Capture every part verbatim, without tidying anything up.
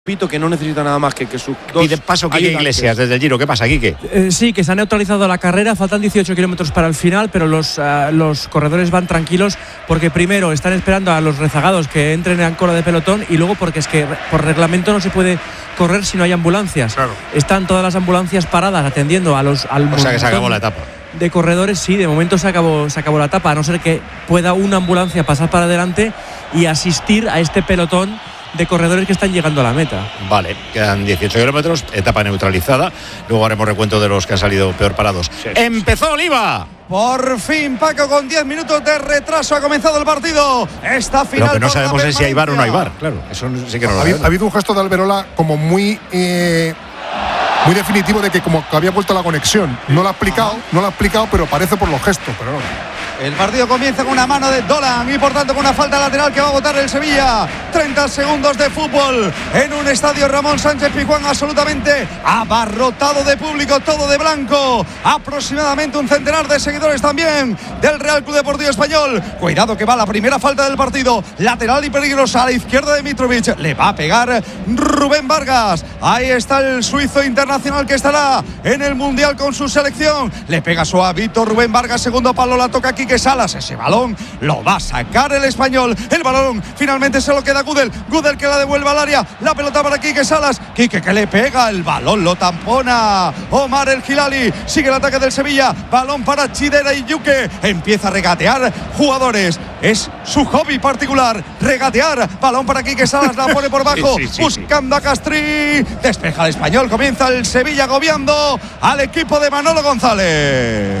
Pito que no necesita nada más que que sus dos. Pide paso Quique Iglesias desde el Giro. ¿Qué pasa, Quique? Eh, sí, que se ha neutralizado la carrera. Faltan dieciocho kilómetros para el final, pero los, uh, los corredores van tranquilos porque primero están esperando a los rezagados que entren en cola de pelotón y luego porque es que por reglamento no se puede correr si no hay ambulancias. Claro. Están todas las ambulancias paradas atendiendo a los al O sea que se acabó la etapa. De corredores, sí, de momento se acabó, se acabó la etapa, a no ser que pueda una ambulancia pasar para adelante y asistir a este pelotón de corredores que están llegando a la meta. Vale, quedan dieciocho kilómetros, etapa neutralizada. Luego haremos recuento de los que han salido peor parados. Sí. ¡Empezó Oliva! Por fin, Paco, con diez minutos de retraso ha comenzado el partido. Esta final. Pero que no sabemos si hay bar o no hay bar. Claro, eso sí que no lo ha, habido, ha habido un gesto de Alberola como muy eh, muy definitivo de que como que había vuelto la conexión. No lo ha explicado, no lo ha explicado, pero parece por los gestos, pero no. El partido comienza con una mano de Dolan y por tanto con una falta lateral que va a botar el Sevilla. treinta segundos de fútbol en un estadio Ramón Sánchez Pizjuán absolutamente abarrotado de público, todo de blanco. Aproximadamente un centenar de seguidores también del Real Club Deportivo Español. Cuidado que va la primera falta del partido. Lateral y peligrosa a la izquierda de Mitrovic. Le va a pegar Rubén Vargas. Ahí está el suizo internacional que estará en el Mundial con su selección. Le pega suavito Rubén Vargas. Segundo palo la toca aquí Salas, ese balón lo va a sacar el español. El balón finalmente se lo queda Gudel. Gudel que la devuelve al área. La pelota para Quique Salas. Quique que le pega. El balón lo tampona Omar El Hilali. Sigue el ataque del Sevilla. Balón para Chidera y Yuque. Empieza a regatear jugadores. Es su hobby particular. Regatear. Balón para Quique Salas. La pone por bajo. Sí, sí, sí, buscando sí. a Castrí. Despeja el español. Comienza el Sevilla agobiando al equipo de Manolo González.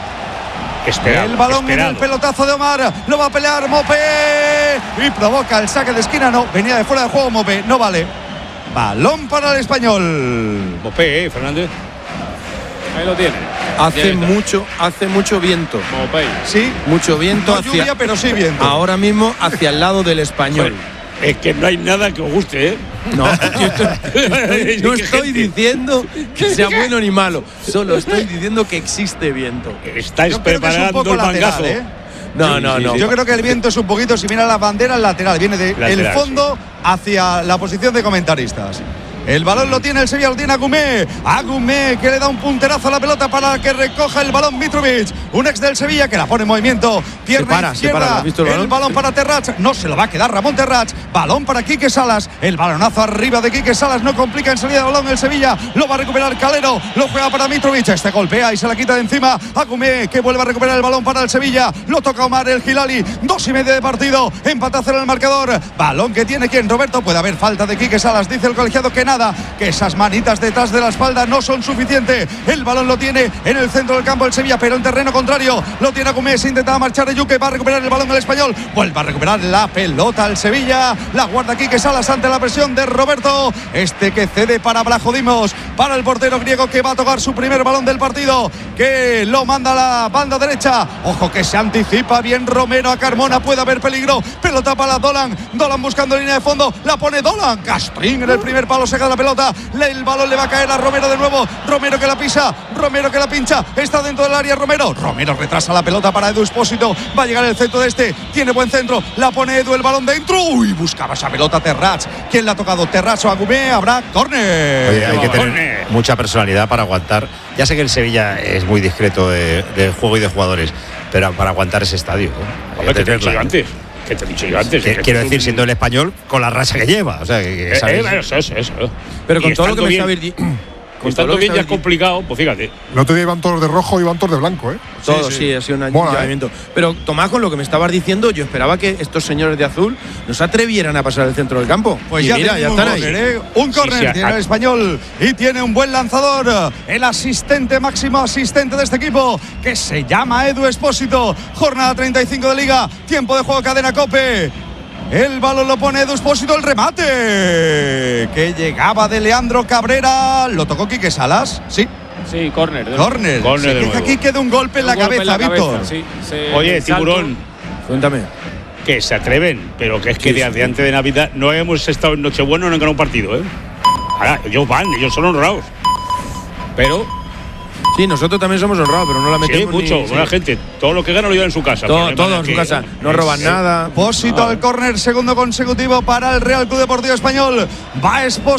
Esperado, el balón esperado. en el pelotazo de Omar, lo va a pelear Mopé y provoca el saque de esquina. No, venía de fuera de juego Mopé, no vale. Balón para el español. Mopé, ¿eh, Fernández? Ahí lo tiene. Hace mucho, hace mucho viento. Mopé. Sí, mucho viento. No hacia, lluvia, pero sí viento. Ahora mismo hacia el lado del español. Es que no hay nada que os guste, ¿eh? No, yo estoy, no estoy diciendo que sea bueno ni malo. Solo estoy diciendo que existe viento. Estáis yo creo preparando que es un poco el mangazo. lateral, ¿eh? No, sí, no, sí, no. sí. Yo creo que el viento es un poquito, si mira la bandera, el lateral. Viene del de fondo sí. hacia la posición de comentaristas. El balón lo tiene el Sevilla, lo tiene Agumé. Agumé que le da un punterazo a la pelota para que recoja el balón Mitrovic. Un ex del Sevilla que la pone en movimiento. Pierna se para, izquierda. Se para, ¿has visto el balón? El balón para Terrats. No se lo va a quedar Ramón Terrats. Balón para Quique Salas. El balonazo arriba de Quique Salas. No complica en salida de balón el Sevilla. Lo va a recuperar Calero. Lo juega para Mitrovic. Este golpea y se la quita de encima. Agumé que vuelve a recuperar el balón para el Sevilla. Lo toca Omar El Hilali. Dos y media de partido. Empatazo en el marcador. Balón que tiene quien Roberto. Puede haber falta de Quique Salas. Dice el colegiado que nada. Que esas manitas detrás de la espalda no son suficientes. El balón lo tiene en el centro del campo el Sevilla, pero en terreno contrario lo tiene Agumé. Se intentaba marchar de Yuque, va a recuperar el balón el español, vuelve a recuperar la pelota el Sevilla, la guarda Quique Salas ante la presión de Roberto. Este que cede para Blachodimos, para el portero griego que va a tocar su primer balón del partido, que lo manda a la banda derecha. Ojo que se anticipa bien Romero a Carmona, puede haber peligro. Pelota para Dolan, Dolan buscando línea de fondo, la pone Dolan. Castrín en el primer palo, se queda la pelota. El balón le va a caer a Romero de nuevo. Romero que la pisa, Romero que la pincha. Está dentro del área Romero. Romero retrasa la pelota para Edu Espósito. Va a llegar el centro de este. Tiene buen centro. La pone Edu, el balón dentro. Uy, buscaba esa pelota Terrats. ¿Quién la ha tocado? Terrats o Agumé. Habrá córner. Oye, hay que tener corner. mucha personalidad para aguantar. Ya sé que el Sevilla es muy discreto de, de juego y de jugadores, pero para aguantar ese estadio, ¿no? Hombre, que te he dicho yo antes. Que te he dicho yo antes. Que, que quiero decir, siendo el español, con la racha que lleva. O sea, que, que eh, ¿sabes? eh, eso, eso, eso. Pero con y todo lo que me bien, está diciendo. Con estando bien ya es complicado, pues fíjate. El otro día iban todos de rojo y iban todos de blanco, ¿eh? Todo, sí, sí. sí ha sido un llamamiento. ¿eh? Pero Tomás, con lo que me estabas diciendo, yo esperaba que estos señores de azul no se atrevieran a pasar el centro del campo. Pues y ya, mira, ya están ahí. ¿eh? Un córner, sí, sí, tiene el español y tiene un buen lanzador. El asistente, máximo asistente de este equipo, que se llama Edu Espósito. Jornada treinta y cinco de Liga. Tiempo de juego, cadena COPE. El balón lo pone Edu Espósito, el remate que llegaba de Leandro Cabrera. ¿Lo tocó Quique Salas? Sí. Sí, córner. Córner. Córner de nuevo. Aquí queda un golpe en la cabeza, Víctor. Sí, Oye, Tiburón. Cuéntame. Que se atreven, pero que es que sí, desde sí. antes de Navidad no hemos estado en Nochebuena, no han ganado un partido, ¿eh? Ahora, ellos van, ellos son honrados. Pero Sí, nosotros también somos honrados, pero no la metemos. Sí, mucho, ni, buena sí. gente. Todo lo que gana lo lleva en su casa. Todo, todo en su casa. No roban nada. Pósito al córner, segundo consecutivo para el Real Club Deportivo Español. Va Esposito.